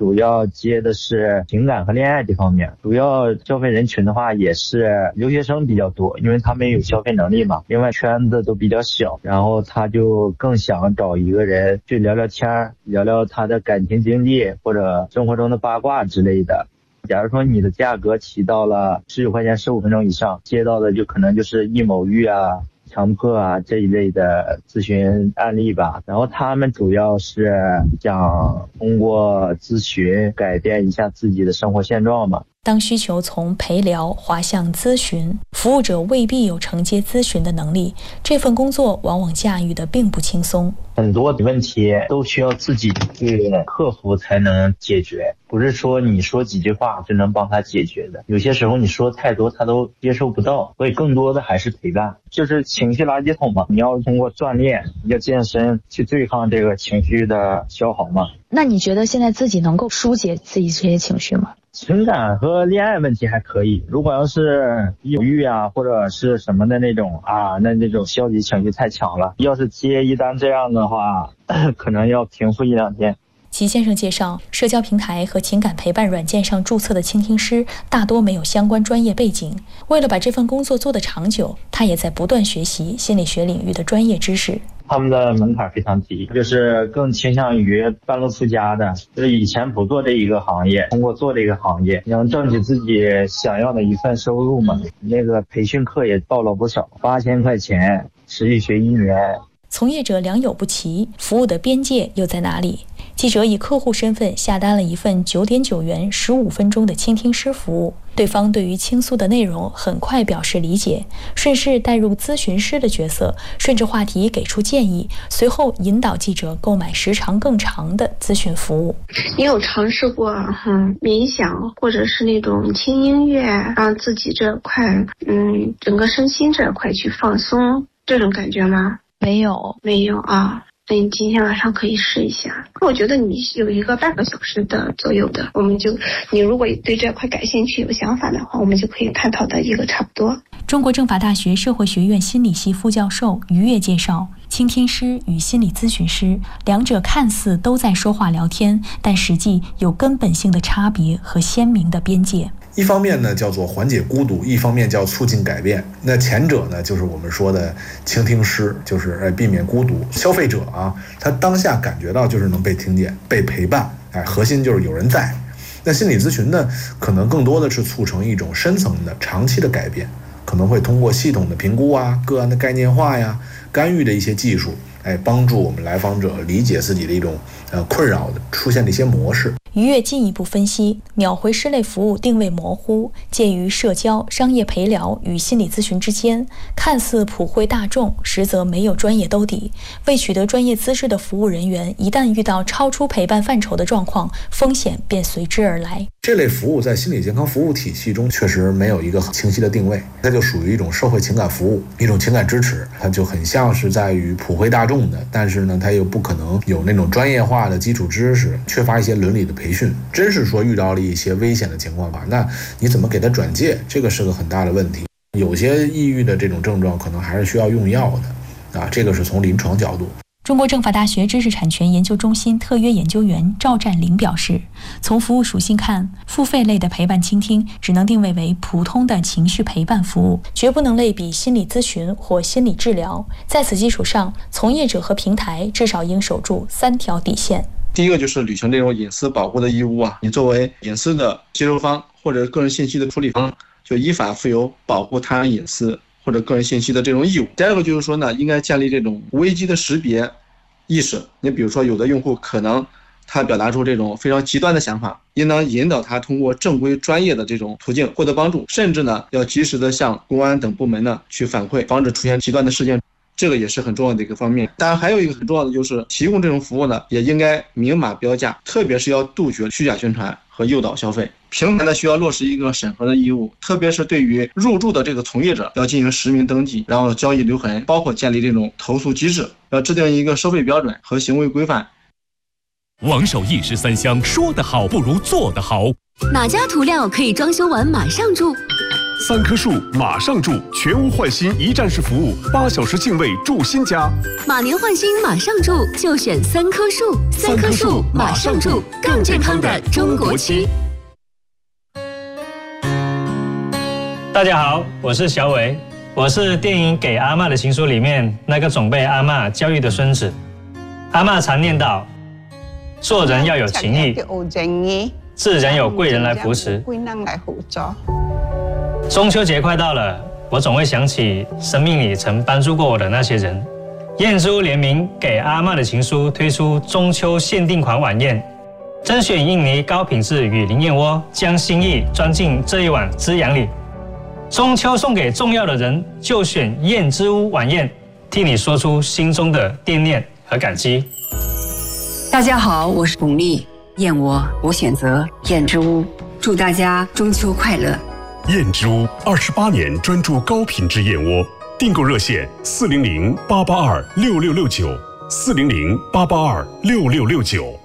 主要接的是情感和恋爱这方面，主要消费人群的话也是留学生比较多，因为他们有消费能力嘛，另外圈子都比较小，然后他就更想找一个人去聊聊天，聊聊他的感情经历或者生活中的八卦之类的。假如说你的价格起到了19块钱15分钟以上，接到的就可能就是一某育啊、强迫啊这一类的咨询案例吧。然后他们主要是想通过咨询改变一下自己的生活现状嘛。 当需求从陪聊滑向咨询，服务者未必有承接咨询的能力，这份工作往往驾驭的并不轻松。 很多的问题都需要自己去克服才能解决，不是说你说几句话就能帮他解决的。有些时候你说太多他都接受不到，所以更多的还是陪伴，就是情绪垃圾桶嘛。你要通过锻炼，要健身去对抗这个情绪的消耗嘛。 那你觉得现在自己能够疏解自己这些情绪吗？ 情感和恋爱问题还可以，如果要是犹豫啊或者是什么的那种那种消极情绪太强了，要是接一单这样的话可能要平复1-2天。 齐先生介绍，社交平台和情感陪伴软件上注册的倾听师大多没有相关专业背景，为了把这份工作做得长久，他也在不断学习心理学领域的专业知识。 他们的门槛非常低，就是更倾向于半路出家的，就是以前不做这一个行业，通过做这个行业能挣取自己想要的一份收入嘛。那个培训课也报了不少，8000块钱，持续学1年。 从业者良莠不齐，服务的边界又在哪里？记者以客户身份下单了一份9.9元15分钟的倾听师服务，对方对于倾诉的内容很快表示理解，顺势带入咨询师的角色，顺着话题给出建议，随后引导记者购买时长更长的咨询服务。 你有尝试过冥想或者是那种轻音乐，让自己这块整个身心这块去放松，这种感觉吗？没有啊。那你今天晚上可以试一下，我觉得你有一个半个小时的左右的，你如果对这块感兴趣有想法的话，我们就可以探讨的一个差不多。 中国政法大学社会学院心理系副教授于越介绍，倾听师与心理咨询师两者看似都在说话聊天，但实际有根本性的差别和鲜明的边界。 一方面呢叫做缓解孤独，一方面叫促进改变。那前者呢就是我们说的倾听师，就是避免孤独。消费者他当下感觉到就是能被听见、被陪伴，核心就是有人在。那心理咨询呢，可能更多的是促成一种深层的、长期的改变，可能会通过系统的评估个案的概念化干预的一些技术，帮助我们来访者理解自己的一种困扰的出现的一些模式。 于越进一步分析，秒回师类服务定位模糊，介于社交、商业陪聊与心理咨询之间，看似普惠大众，实则没有专业兜底。未取得专业资质的服务人员，一旦遇到超出陪伴范畴的状况，风险便随之而来。 这类服务在心理健康服务体系中确实没有一个很清晰的定位，它就属于一种社会情感服务，一种情感支持，它就很像是在于普惠大众的，但是呢，它又不可能有那种专业化的基础知识，缺乏一些伦理的培训。真是说遇到了一些危险的情况吧，那你怎么给他转介，这个是个很大的问题。有些抑郁的这种症状可能还是需要用药的这个是从临床角度。 中国政法大学知识产权研究中心特约研究员赵占林表示，从服务属性看，付费类的陪伴倾听只能定位为普通的情绪陪伴服务，绝不能类比心理咨询或心理治疗。在此基础上，从业者和平台至少应守住3条底线。 第一个就是履行这种隐私保护的义务你作为隐私的接收方或者个人信息的处理方，就依法负有保护他人隐私或者个人信息的这种义务。第二个就是说呢，应该建立这种危机的识别意识。你比如说，有的用户可能他表达出这种非常极端的想法，应当引导他通过正规专业的这种途径获得帮助，甚至呢要及时的向公安等部门呢去反馈，防止出现极端的事件。这个也是很重要的一个方面。当然还有一个很重要的就是提供这种服务呢，也应该明码标价，特别是要杜绝虚假宣传和诱导消费。平台呢需要落实一个审核的义务，特别是对于入驻的这个从业者要进行实名登记，然后交易留痕，包括建立这种投诉机制，要制定一个收费标准和行为规范。 王守义是3香，说得好不如做得好。 哪家涂料可以装修完马上住？ 3棵树马上住，全屋换新一站式服务，8小时净位住新家。 马年换新马上住，就选3棵树。3棵树马上住，更健康的中国期。 大家好，我是小伟，我是电影《给阿嬷的情书》里面那个总被阿嬷教育的孙子。阿嬷常念叨，做人要有情义，自然有贵人来扶持。中秋节快到了，我总会想起生命里曾帮助过我的那些人。燕之屋联名《给阿嬷的情书》推出中秋限定款晚宴，甄选印尼高品质雨林燕窝，将心意装进这一碗滋养里。中秋送给重要的人，就选燕之屋晚宴，替你说出心中的惦念和感激。 大家好，我是巩俐，燕窝我选择燕之屋，祝大家中秋快乐。 燕之屋28年专注高品质燕窝，订购热线400-882-6669，400-882-6669。